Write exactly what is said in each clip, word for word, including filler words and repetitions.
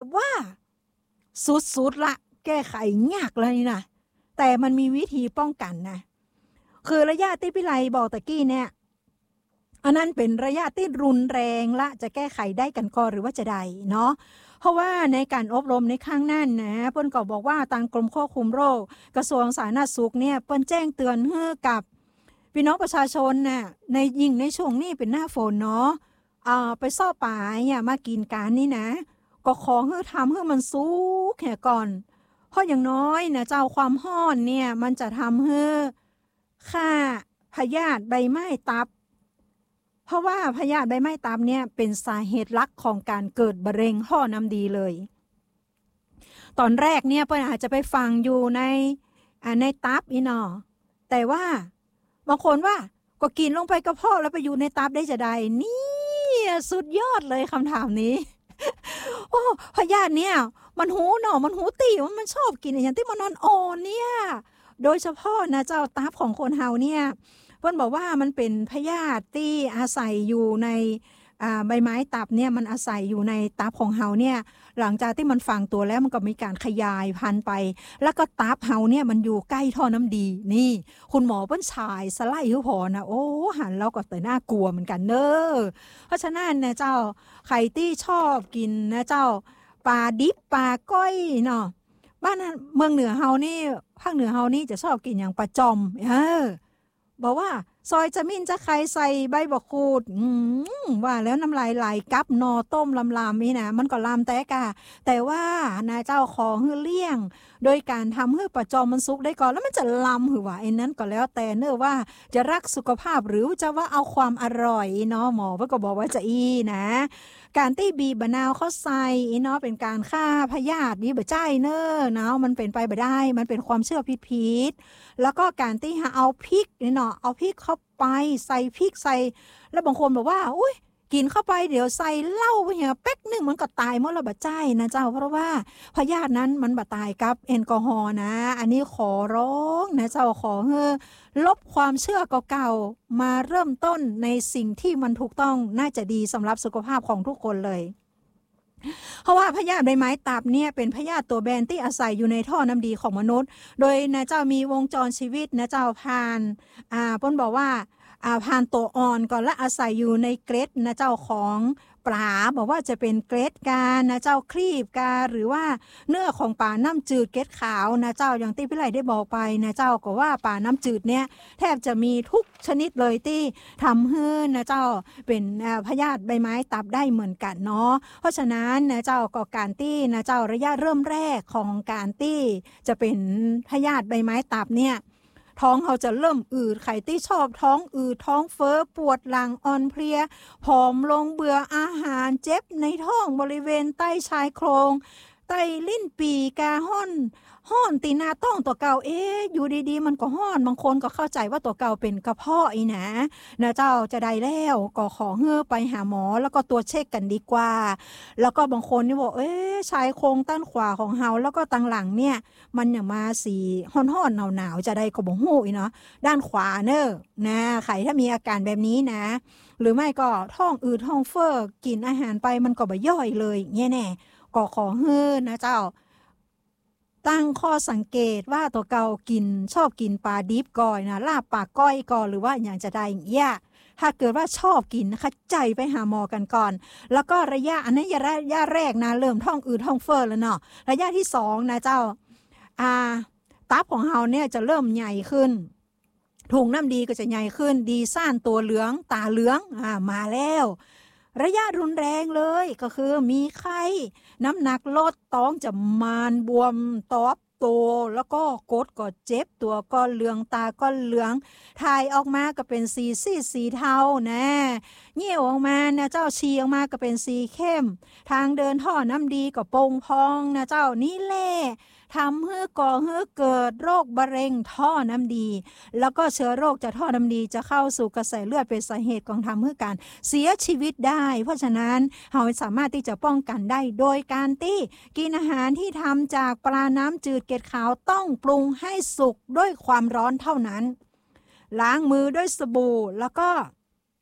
ว่าสุดๆละแก้ไขยากเลยนะแต่มันมีวิธีป้องกันนะคือระยะที่พี่ไลบอกตะกี้เนี่ยอันนั้นเป็นระยะที่รุนแรงละจะแก้ไขได้กันก่อนหรือว่าจะได้เนาะเพราะว่าในการอบรมในข้างนั้นนะเพิ่นก็บอกว่าทางกรมควบคุมโรคกระทรวงสาธารณสุขเนี่ยเพิ่นแจ้งเตือนให้กับพี่น้องประชาชนน่ะในยิ่งในช่วงนี้เป็นหน้าฝนเนาะอ่าไปซ่อป่าเนี่ยมากินการนี่นะก็ขอให้ทำให้มันสุกแค่ก่อนเพราะอย่างน้อยนะเจ้าความร้อนเนี่ยมันจะทำให้ค่าพยาธิใบไม้ตับเพราะว่าพยาธิใบไม้ตับเนี่ยเป็นสาเหตุหลักของการเกิดมะเร็งท่อน้ำดีเลยตอนแรกเนี่ยเพิ่นอาจจะไปฟังอยู่ในอ่าในตับอีเนาะแต่ว่าบางคนว่าก็กินลงไปกระเพาะแล้วไปอยู่ในตับได้จะได้นี่สุดยอดเลยคำถามนี้ โอ้พยาธิเนี่ยมันหูเนาะมันหูตีมันมันชอบกินอย่างที่มันนอนอ่อนเนี่ยโดยเฉพาะนะเจ้าตับของคนเฮาเนี่ยเพิ่นบอกว่ามันเป็นพยาธิที่อาศัยอยู่ในอ่าใบไม้ตับเนี่ยมันอาศัยอยู่ในตับของเฮาเนี่ยหลังจากที่มันฝังตัวแล้วมันก็มีการขยายพันธุ์ไปแล้วก็ตับเฮาเนี่ยมันอยู่ใกล้ท่อน้ำดีนี่คุณหมอเพิ่นฉายสไลด์ให้พอนะโอ้หันแล้วก็แต่น่ากลัวเหมือนกันเด้อเพราะฉะนั้นนะเจ้าใครที่ชอบกินนะเจ้าปลาดิบปลาก้อยเนาะบ้านเมืองเหนือเฮานี่ภาคเหนือเฮานี่จะชอบกินอย่างปลาจอมเออบอกว่าซอยจะมิ้นจะใครใส่ใบบักขูดอืมว่าแล้วน้ำลายไหลกับนอต้มลำๆนี่นะมันก็ลำแตกะแต่ว่านายเจ้าของฮือเลี่ยงโดยการทำให้ปลาจอมมันสุกได้ก่อนแล้วมันจะลำหือว่าไอ้นั้นก็แล้วแต่เนอะว่าจะรักสุขภาพหรือจะว่าเอาความอร่อยเนาะหมอเพิ่นก็บอกว่าจะอีนะการที่บีบมะนาวเข้าใส่เนาะเป็นการฆ่าพยาธินี่บ่ใช่เนอะเนาะมันเป็นไปบ่ได้มันเป็นความเชื่อผิดๆแล้วก็การที่เอาพริกนี่เนาะเอาพริกเข้าไปใส่พริกใส่แล้วบางคนบอกว่าอุ๊ยกินเข้าไปเดี๋ยวใส่เหล้าไปเนี่ยเป๊กนึงมันก็ตายหมดแล้วบ่ใช่นะเจ้าเพราะว่าพยาธินั้นมันบ่ตายกับแอลกอฮอล์นะอันนี้ขอร้องนะเจ้าขอให้ลบความเชื่อเก่าๆมาเริ่มต้นในสิ่งที่มันถูกต้องน่าจะดีสำหรับสุขภาพของทุกคนเลยเพราะว่าพยาธิใบไม้ตับเนี่ยเป็นพยาธิตัวแบนที่อาศัยอยู่ในท่อน้ำดีของมนุษย์โดยนะเจ้ามีวงจรชีวิตนะเจ้าผ่านอ่าเพิ่นบอกว่าอ่าผ่านตัวอ่อนก่อนและอาศัยอยู่ในเกล็ดนะเจ้าของปลาบอกว่าจะเป็นเกล็ดกานะเจ้าครีบกาหรือว่าเนื้อของปลาน้ำจืดเกล็ดขาวนะเจ้าอย่างที่พี่ไหลได้บอกไปนะเจ้าก็ว่าปลาน้ำจืดเนี่ยแทบจะมีทุกชนิดเลยที่ทำให้นะเจ้าเป็นพยาธิใบไม้ตับได้เหมือนกันเนาะเพราะฉะนั้นนะเจ้าก็การที่นะเจ้าระยะเริ่มแรกของการที่จะเป็นพยาธิใบไม้ตับเนี่ยท้องเขาจะเริ่มอืดใครที่ชอบท้องอืดท้องเฟ้อปวดหลังอ่อนเพลียผอมลงเบื่ออาหารเจ็บในท้องบริเวณใต้ชายโครงใต้ลิ้นปีกาห้อนห้อนตีนาต้องตัวเก่าเอ๊ะอยู่ดีๆมันก็ห้อนบางคนก็เข้าใจว่าตัวเก่าเป็นกระเพาะอีนะนะเจ้าจะได้แล้วก็ขอเฮือไปหาหมอแล้วก็ตัวเช็คกันดีกว่าแล้วก็บางคนนี่บอกเอ๊ะชายโครงด้านขวาของเฮาแล้วก็ตังหลังเนี่ยมันอย่างมาสีห้อนๆหนาวๆจะได้ก็บ่ฮู้อีเนาะด้านขวาเนอะนะใครถ้ามีอาการแบบนี้นะหรือไม่ก็ท้องอืดท้องเฟ้อกินอาหารไปมันก็บ่ย่อยเลยเงี้ยแน่ก็ขอเฮือนะเจ้าตั้งข้อสังเกตว่าตัวเก่ากินชอบกินปลาดิบก่อยนะลาบปลาก้อยก่อนหรือว่าอย่างจะได้อย่างเงี้ยถ้าเกิดว่าชอบกินนะคะใจไปหาหมอกันก่อนแล้วก็ระยะอันนี้ระยะแรกนะเริ่มท้องอืดท้องเฟ้อแล้วเนาะระยะที่สองนะเจ้าอ่าตับของเฮาเนี่ยจะเริ่มใหญ่ขึ้นถุงน้ำดีก็จะใหญ่ขึ้นดีซ่านตัวเหลืองตาเหลืองอ่ามาแล้วระยะรุนแรงเลยก็คือมีไข้น้ำหนักลดท้องจะมานบวมตอบโตแล้วก็กดก็เจ็บตัวก็เหลืองตาก็เหลืองถ่ายออกมาก็เป็นสีซีดสีเทานะเหี่ยวออกมานะเจ้าฉี่ออกมาก็เป็นสีเข้มทางเดินท่อน้ำดีก็โป่งพองนะเจ้านี่แหละทำให้ก่อให้เกิดโรคมะเร็งท่อน้ำดีแล้วก็เชื้อโรคจากท่อน้ำดีจะเข้าสู่กระแสเลือดเป็นสาเหตุของทำให้การเสียชีวิตได้เพราะฉะนั้นเราสามารถที่จะป้องกันได้โดยการที่กินอาหารที่ทำจากปลาน้ำจืดเกล็ดขาวต้องปรุงให้สุกด้วยความร้อนเท่านั้นล้างมือด้วยสบู่แล้วก็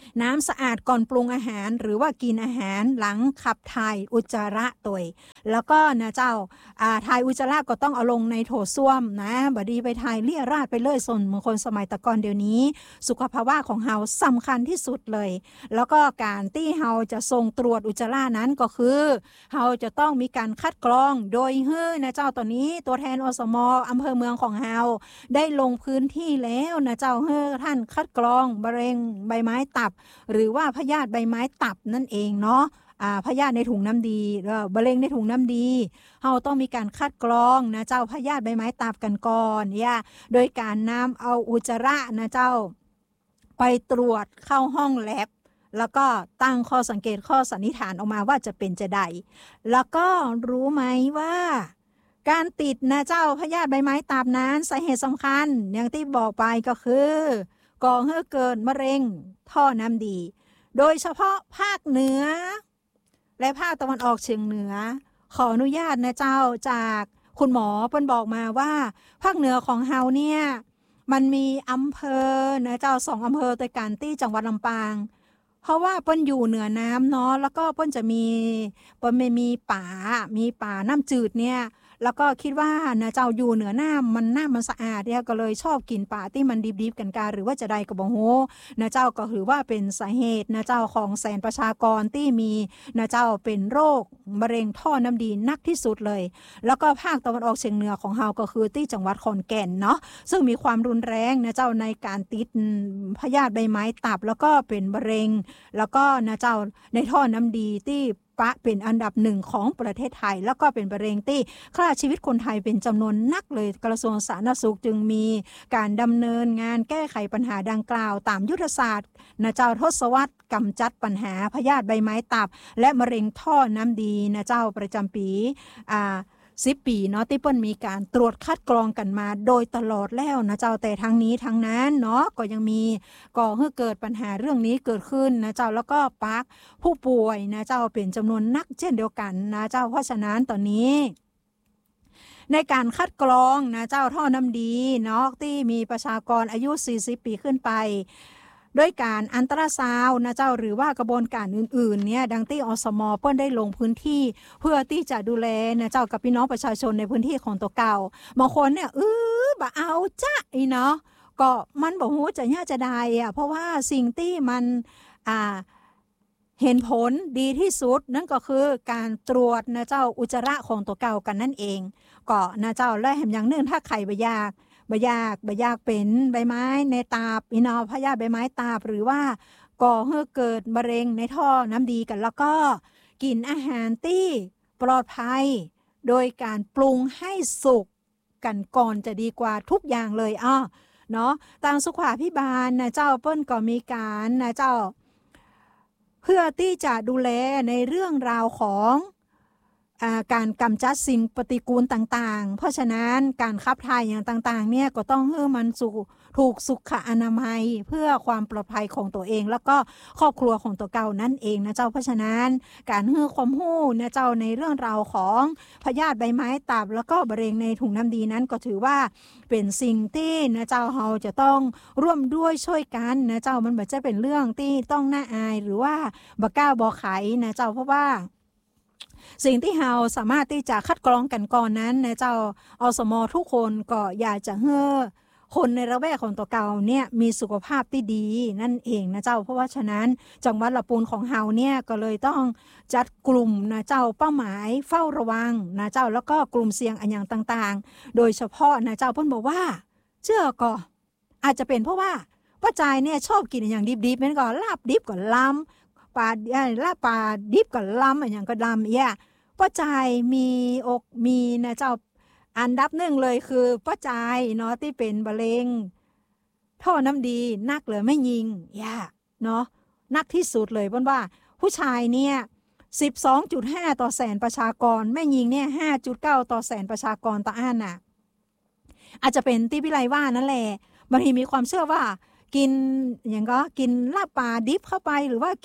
น้ำสะอาดก่อนปรุงอาหารหรือว่ากินอาหารหลังขับถ่ายอุจจาระตัวแล้วก็นะเจ้าอ่าถ่ายอุจจาระก็ต้องเอาลงในโถส้วมนะบดีไปถ่ายเลี่ยราดไปเลยส่วนบางคนสมัยตะก่อนเดี๋ยวนี้สุขภาวะของเฮาสำคัญที่สุดเลยแล้วก็การที่เฮาจะส่งตรวจอุจจาระนั้นก็คือเฮาจะต้องมีการคัดกรองโดยเฮ้อนะเจ้าตอนนี้ตัวแทนอสมอำเภอเมืองของเฮาได้ลงพื้นที่แล้วนะเจ้าเฮ้อท่านคัดกรองมะเร็งใบไม้ตับหรือว่าพยาธิใบไม้ตับนั่นเองเนาะอ่าพยาธิในถุงน้ำดีเอ่อมะเร็งในถุงน้ำดีเฮาต้องมีการคัดกรองนะเจ้าพยาธิใบไม้ตับกันก่อนเนี่ยโดยการนำเอาอุจจาระนะเจ้าไปตรวจเข้าห้องแลบแล้วก็ตั้งข้อสังเกตข้อสันนิษฐานออกมาว่าจะเป็นจะใดแล้วก็รู้ไหมว่าการติดนะเจ้าพยาธิใบไม้ตับนั้นสาเหตุสำคัญอย่างที่บอกไปก็คือก่อให้เกิดมะเร็งท่อน้ำดีโดยเฉพาะภาคเหนือและภาคตะวันออกเฉียงเหนือขออนุญาตนะเจ้าจากคุณหมอเพิ่นบอกมาว่าภาคเหนือของเฮาเนี่ยมันมีอำเภอนะเจ้าสองอำเภอด้วยกันที่จังหวัดลำปางเพราะว่าเปิ้นอยู่เหนือน้ำเนาะแล้วก็เปิ้นจะมีเปิ้นไม่มีป่ามีป่าน้ำจืดเนี่ยแล้วก็คิดว่านะเจ้าอยู่เหนือน้ำมันน้ำมันสะอาดเนี่ยก็เลยชอบกินป่าที่มันดิบๆกันกาหรือว่าจะใดก็บ่ฮู้นะเจ้าก็ถือว่าเป็นสาเหตุนะเจ้าของแสนประชากรที่มีนะเจ้าเป็นโรคมะเร็งท่อน้ำดีนักที่สุดเลยแล้วก็ภาคตะวันออกเฉียงเหนือของเฮาก็คือที่จังหวัดขอนแก่นเนาะซึ่งมีความรุนแรงนะเจ้าในการติดพยาธิใบไม้ตับแล้วก็เป็นมะเร็งแล้วก็นะเจ้าในท่อน้ำดีที่ปะเป็นอันดับหนึ่งของประเทศไทยแล้วก็เป็นมะเร็งที่ฆ่าชีวิตคนไทยเป็นจำนวนนักเลยกระทรวงสาธารณสุขจึงมีการดำเนินงานแก้ไขปัญหาดังกล่าวตามยุทธศาสตร์นะเจ้าทศวรรษกำจัดปัญหาพยาธิใบไม้ตับและมะเร็งท่อน้ำดีนะเจ้าประจำปีอ่าสิบปีเนาะที่เปิ้นมีการตรวจคัดกรองกันมาโดยตลอดแล้วนะเจ้าแต่ทั้งนี้ทั้งนั้นเนาะก็ยังมีก่อให้เกิดปัญหาเรื่องนี้เกิดขึ้นนะเจ้าแล้วก็ปักผู้ป่วยนะเจ้าเป็นจำนวนนักเช่นเดียวกันนะเจ้าเพราะฉะนั้นตอนนี้ในการคัดกรองนะเจ้าท่อน้ำดีเนาะที่มีประชากรอายุสี่สิบปีขึ้นไปด้วยการอัลตราซาวน์นะเจ้าหรือว่ากระบวนการอื่นๆเนี่ยดังที่อสมเปิ้นได้ลงพื้นที่เพื่อที่จะดูแลนะเจ้ากับพี่น้องประชาชนในพื้นที่ของตัวเก่าบางคนเนี่ยเออบ่เอาจ้ะอีเนาะก็มันบ่ฮู้จะย่าจะได้อ่ะเพราะว่าสิ่งที่มันอ่าเห็นผลดีที่สุดนั่นก็คือการตรวจนะเจ้าอุจจาระของตัวเก่ากันนั่นเองก็นะเจ้าและแถมอย่างนึงถ้าไข่บ่ยากบ่ยากบ่ยากเป็นใบไม้ในตาบอีเนาะพยาธิใบไม้ตาบหรือว่าก่อให้เกิดมะเร็งในท่อน้ำดีกันแล้วก็กินอาหารที่ปลอดภัยโดยการปรุงให้สุกกันก่อนจะดีกว่าทุกอย่างเลยอ้อเนาะทางสุขาภิบาลนะเจ้าเปิ้นก็มีการนะเจ้าเพื่อที่จะดูแลในเรื่องราวของอ่าการกำจัดสิ่งปฏิกูลต่างๆเพราะฉะนั้นการขับถ่ายอย่างต่างๆเนี่ยก็ต้องให้มันสุถูกสุขอนามัยเพื่อความปลอดภัยของตัวเองแล้วก็ครอบครัวของตัวเก่านั่นเองนะเจ้าเพราะฉะนั้นการให้ความรู้นะเจ้าในเรื่องราวของพยาธิใบไม้ตับแล้วก็มะเร็งในถุงน้ำดีนั้นก็ถือว่าเป็นสิ่งที่นะเจ้าเฮาจะต้องร่วมด้วยช่วยกันนะเจ้ามันบ่จะเป็นเรื่องที่ต้องน่าอายหรือว่าบ่กล้าบ่ไขนะเจ้าเพราะว่าสิ่งที่เราสามารถที่จะคัดกรองกันก่อนนั้นนะเจ้าอสมทุกคนก็อยากจะให้คนในระแวกของตัวเก่าเนี่ยมีสุขภาพที่ดีนั่นเองนะเจ้าเพราะว่าฉะนั้นจังหวัดลำพูนของเฮาเนี่ยก็เลยต้องจัดกลุ่มนะเจ้าเป้าหมายเฝ้าระวังนะเจ้าแล้วก็กลุ่มเสี่ยงอันอย่างต่างๆโดยเฉพาะนะเจ้าเพิ่นบอกว่าเชื่อก็อาจจะเป็นเพราะว่าป้าจายเนี่ยชอบกินอย่างดิบๆแม่นก็ลาบดิบก็ล้ำปลาลาบปลาดิบก็ล้ำอย่างก็ดำเนี่ยป้าจายมีอกมีนะเจ้าอันดับหนึ่งเลยคือป้าจายเนาะที่เป็นมะเร็งท่อน้ำดีนักเลยไม่ยิงย่าเนาะนักที่สุดเลยเพราะว่าผู้ชายเนี่ย สิบสองจุดห้า ต่อแสนประชากรแม่ยิงเนี่ย ห้าจุดเก้า ต่อแสนประชากรต่ออันน่ะอาจจะเป็นที่พี่ไลว่านั่นแหละบางทีมีความเชื่อว่ากินอย่างก็กินลาบปลาดิบเข้าไปหรือว่ากิน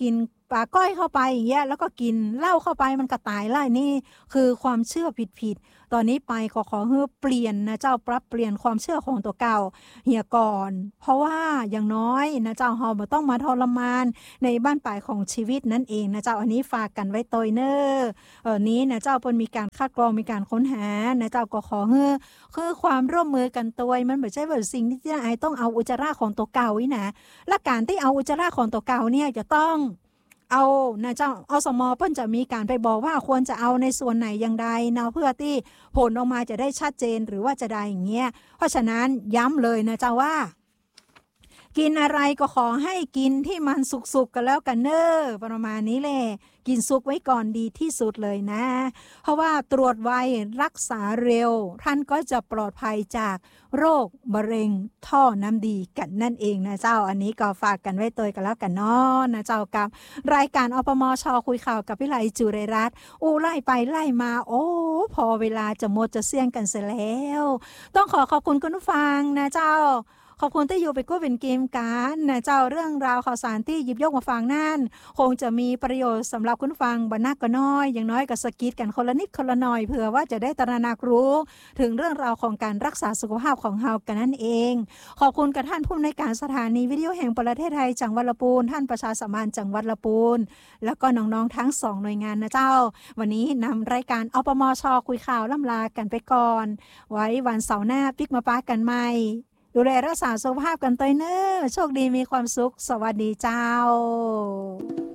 ปลาก้อยเข้าไปอย่างเงี้ยแล้วก็กินเหล้าเข้าไปมันก็ตายแล้วนี่คือความเชื่อผิดๆตอนนี้ไปขอขอให้เปลี่ยนนะเจ้าปรับเปลี่ยนความเชื่อของตัวเก่าเฮียก่อนเพราะว่าอย่างน้อยนะเจ้าเฮาบ่ต้องมาทรมานในบ้านปลายของชีวิตนั่นเองนะเจ้าอันนี้ฝากกันไว้ตอยเนอร์เออนี้นะเจ้าเพิ่นมีการคัดกรองมีการค้นหานะเจ้าก็ขอให้คือความร่วมมือกันตวยมันไม่ใช่ว่าสิ่งที่จะไอต้องเอาอุจจาระของตัวเก่าอีนะและการที่เอาอุจจาระของตัวเก่าเนี่ยจะต้องเอานะเจ้าอสม.เพิ่นจะมีการไปบอกว่าควรจะเอาในส่วนไหนอย่างใดเนาะเพื่อที่ผลออกมาจะได้ชัดเจนหรือว่าจะได้อย่างเงี้ยเพราะฉะนั้นย้ำเลยนะเจ้าว่ากินอะไรก็ขอให้กินที่มันสุกๆกันแล้วกันเนอประมาณนี้แหละกินสุกไว้ก่อนดีที่สุดเลยนะเพราะว่าตรวจไวรักษาเร็วท่านก็จะปลอดภัยจากโรคมะเร็งท่อน้ำดีกันนั่นเองนะเจ้าอันนี้ก็ฝากกันไว้ตัวกันแล้วกันเนาะนะเจ้ากับรายการอปมช.คุยข่าวกับวิไลจุเรรัตน์อู้ไล่ไปไล่มาโอ้พอเวลาจะหมดจะเสี่ยงกันเสียแล้วต้องขอขอบคุณคุณผู้ฟังนะเจ้าขอบคุณที่อยู่ไปกู้เป็นเกมกันนะเจ้าเรื่องราวข่าวสารที่หยิบยกมาฟังนั่นคงจะมีประโยชน์สำหรับคุณฟังบรรณาก็น้อยอย่างน้อยก็สกิดกันคนละนิดคนละหน่อยเผื่อว่าจะได้ตระหนักรู้ถึงเรื่องราวของการรักษาสุขภาพของเฮากันนั่นเองขอบคุณกับท่านผู้อำนวยการสถานีวิทยุแห่งประเทศไทยจังหวัดลำพูนท่านประชาสัมพันธ์จังหวัดลำพูนแล้วก็น้องๆทั้งสองหน่วยงานนะเจ้าวันนี้นำรายการอปมช.คุยข่าวล่ำลากันไปก่อนไว้วันเสาร์หน้าปิกมาปากันใหม่ดูแลรักษาสุขภาพกันตัวเนอโชคดีมีความสุขสวัสดีเจ้า